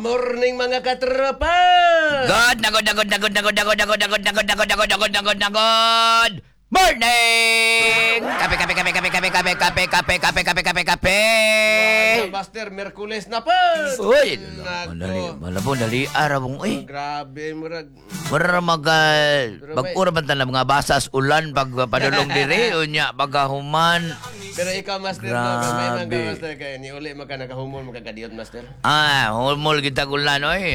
Morning mga katropa! Good. Morning! Kape. Master, Merkules na pa! Uy, Nako. malabo, dali arabong, uy. Grabe, murag. Mura pag-ura ba na mga basas ulan pag padulong diri unya pagkahuman. Pero ikaw, Master, may Grabe. Master, kaya ni uli magkanakahumol, magkakadiyot, Master. Humol kita ulan, oy.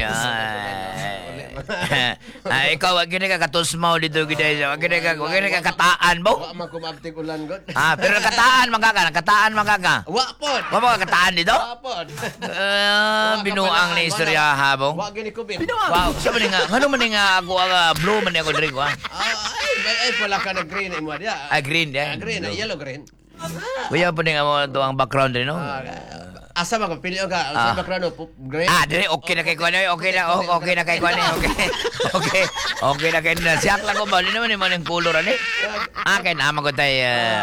Ikaw, wag gini ka katusmaw dito, wag gini ka kataan mo. Wa man kumabtig ulan, God. Pero kataan magkaka. Wa pod! Wa mo kataan dito? Wa pod! Binuang ni istorya habong. Wa gini kubit. Wow, sabi ni nga, ngano man ni nga ako blue man ni ako drink wa. Ay, pala ka na green mo dia. Green dia. Green, yellow green. Kuya po ni nga mo to ang background din, no? Asa ba pili ka sa background green? Dire okay na kay kuan, okay na kay kuan, okay na kay na. Siyak lang ko ba, di naman yung color ani. Kay naman ko tay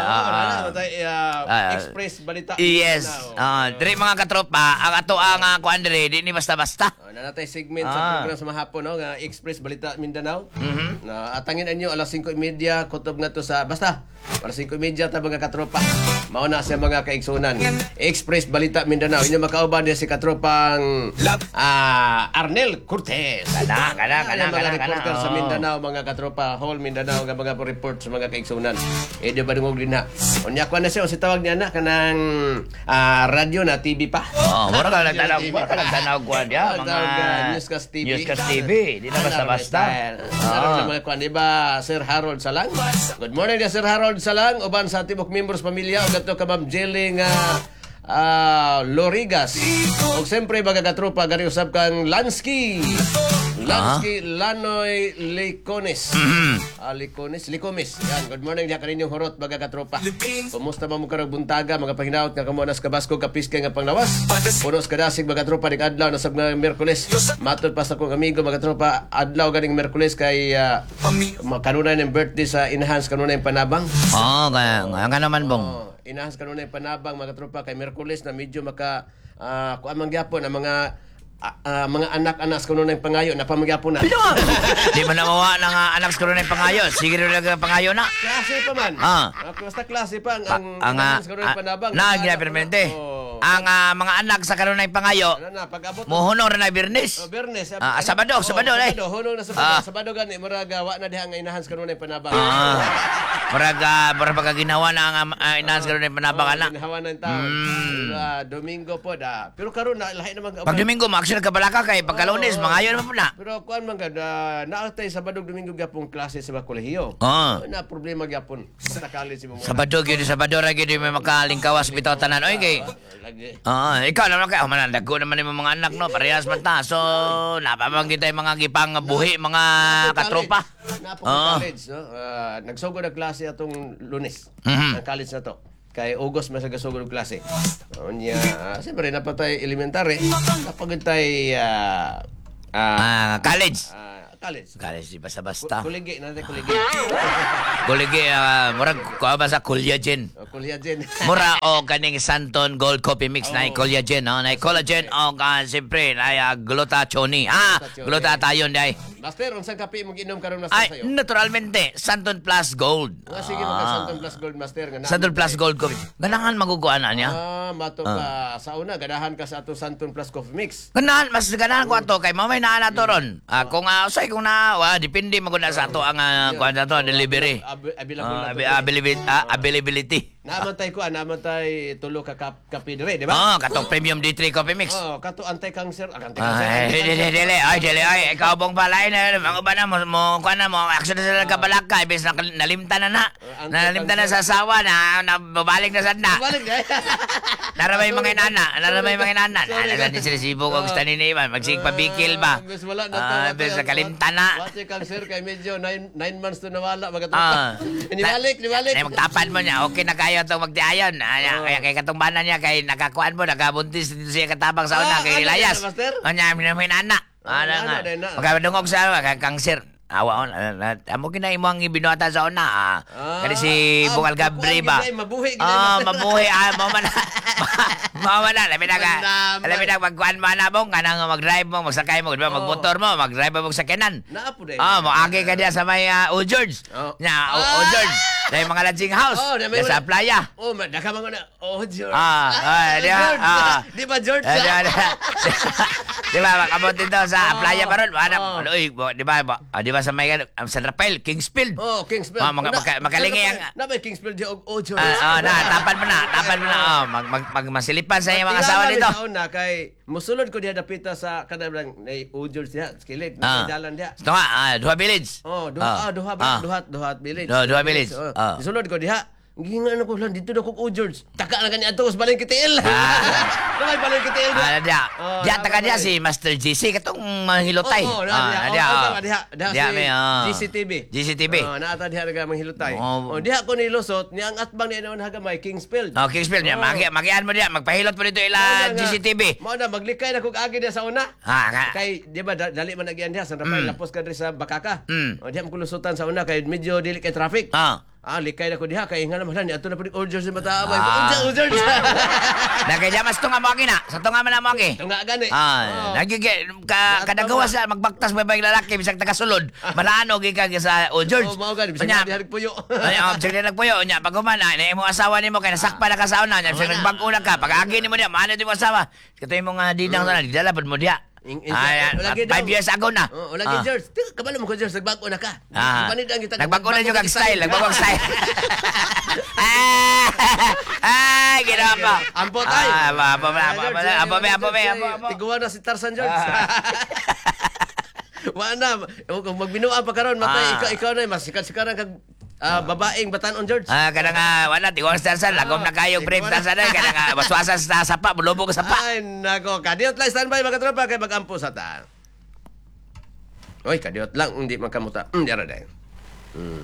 Express balita. yes. Dire mga katropa, ang ato ang kuan dire, di ni basta-basta. Nanatay segment sa program sa mahapon, no? Nga Express Balita Mindanao. Na atangin anyo alas 5:30 kutob na to sa basta. Alas 5:30 ta mga katropa. Mao na sa mga kaigsunan. Express Balita Mindanao. Inyo makauban dia si katropang Arnel Cortez. Kana. Mga reporter sa Mindanao, mga katropa, whole Mindanao nga mga report sa mga kaigsunan. Di ba dungog din na. Unya ko na siya si tawag niya na kanang radyo na TV pa. Mura ka nagtanaw kuan dia mga Newscast TV. Newscast TV, di na basta-basta. Naroon naman kuan, di ba, Sir Harold Salang? Good morning dia Sir Harold Salang, uban sa tibok members pamilya, o gato ka Ma'am Jelly nga Lorigas. O siyempre, baga katropa, gari usap kang Lansky Lanoy Licones. Licomes. Yan, good morning dia kaninyong horot, baga katropa. Kumusta ba mo karong buntaga, mga pahinaot nga kamunas kabasko, kapiske nga panglawas. Punos kadasig, baga tropa, ning adlaw, nasab nga Merkules. Matod pa sa kong amigo, baga tropa, adlaw ganing Merkules kay kanunay ng birthday sa Enhance, kanunay ng panabang. Kaya naman bong. Enhance kanunay ng panabang, mga tropa, kay Merkules na medyo kuan mangyapon ang mga anak-anak sa kanunay pangayo na pamagyapon na. Di man nawawa ng anak sa kanunay pangayo. Sige rin lang pangayo na. Klase pa man. Basta klase pa ang sa kanunay panabang. Ginapermente. Ang mga anak sa kanunay pangayo, pag-abot muhunong rin na Birnis. Bernes. Sabado. Hunong na Sabado gani muraga wa na diha nga Enhance kanunay panabang. Muraga ginawa na ang Enhance kanunay panabang anak. Ginawa na taon. Domingo po da. Pero karon na lahi naman Pag Domingo maksyon kabalaka kay pagkalunes mangayo naman po na. Pero kuan man gad naatay Sabado Domingo gyapon klase sa mga kolehiyo. Na problema gyapon sa college mo. Sabado ra gyud may makalingkawas bitaw tanan oy kay. Ikaw naman kay manandago naman yung mga anak no parehas man ta. So napamangit tay mga gipang buhi mga katropa. Napo college no. Nagsugod na klase atong Lunes. Ang college na to. Kay August mas nagasugod og klase. Unya siyempre napatay elementary. Napagod tay college. College Di basta-basta. Kuligi na kuligi. Murag kuha ba sa collagen. Collagen. Mura o kaning Santon Gold Coffee Mix na collagen, no? Na collagen o siyempre na glutathione. Glutathione dai. Master, unsang kape mo ginom karon Master sayo? Naturalmente, Santon Plus Gold. Sige Santon Plus Gold Master nga. Santon Plus Gold Coffee. Ganahan maguguan na niya. Mato ka sa una ganahan ka sa ato Santon Plus Coffee Mix. Ganahan mas ganahan ko ato kay mamay naa nato ron. Kung usay kung depende maguna sa ato ang kuan ato delivery. Availability. Naman tay tulo ka kape dire, di ba? Katong premium D3 coffee mix. Kato anti-cancer, Dili. Ikaw bong balay na mga ba na mo kuan na mo action sa kabalaka ibes na nalimtan na. Nalimtan na sa asawa na babalik na sanda. Balik na. Naramay mga inana. Nasa di sila sibo kong staniniman. Magsigpabikil ba? Wala na to. Bes na kalimtan na. Wati cancer kay medyo 9 months to nawala. Nibalik. Magtapan mo niya. Okay na kayo itong magdiayon. Kaya kay katumbanan niya. Kay nakakuan mo. Nakabuntis dito siya katabang sa una. Kay Layas. Kanya minamay inana. Magkabadungog sa cancer. Awa on, amo kinay mo ang ibinuhatan sa una. Kani si Bungal Gabri ba? Mabuhi. Mabuhi mo man. Mo man labi na magkuan man mo kanang mag-drive mo, magsakay mo, diba? Magmotor mo, mag-drive mo sa sakyanan. Naapo dai. Mo agi ka diya sa may O George. Nya O George. Dahil mga lodging house. Sa playa. Daka mga na. George. Di ba George? Di ba, makamot dito sa playa pa ron. Di ba sa may San Rafael, Kingsfield. Kingsfield. Makalingi ang... Na may Kingsfield di George. Tapan mo na. Masilipan sa iyong mga asawa dito. Sa una kay musulod ko diha dapita sa kanang O George diha, skilid, dalan diha. Ito nga, Duha Village. Duha village. Duha Village. Sulod ko diha. Gingan ako lang dito na kung O George. Taka na kanya ato, balay kitil. Kamay balay kitil. Diya taka diya si Master GC katong manghilotay. Diya may GCTV. Naata diha nga manghilotay. Diha ko nilusot niya ang atbang niya naman hagamay Kingsfield. Kingsfield niya. Magian mo diya. Magpahilot mo dito ila GCTV. Mao na maglikay na kog agi diya sa una. Kay di ba dali man nagyan diha sa Rafael lapos ka diri sa Bakaka. Diha mo kulusutan sa una kay medyo dili kay traffic. Likay na ko diha kay nga naman ni ato na pud orders sa mataabay. Orders. Nagaya mas tunga mo gina. Sa tunga man mo gi. Tunga gani. Kadagawa sa magbaktas may lalaki bisag tagasulod. Malaano gi ka sa George. Mao gani bisag diha puyo. Bisag nagpuyo nya paguman na mo asawa nimo kay nasakpa na ka sa una nya bisag nagbag una ka pag-agi nimo diha maano mo asawa. Katoy mo nga dinang na dala pud mo diha. 5 years ago na. Lagi George. Kabalo mo ko George nagbago na ka. Nagbago na yung style. Nagbago style. Ginawa pa. Ampo tayo. Ampo. Tiguan na si Tarzan George. Wala na. Kung magbinuan pa karon matay ikaw na mas sikat-sikaran kag babaeng batanon George. Kada nga wala tiwang Tarzan lagom na kayo brave Tarzan kada nga waswasan sa sapa bulubog sa sapa. Ay nako, kadiot lang standby mga tropa kay magampo sa ta. Oy, kadiot lang hindi magkamuta. Diara day.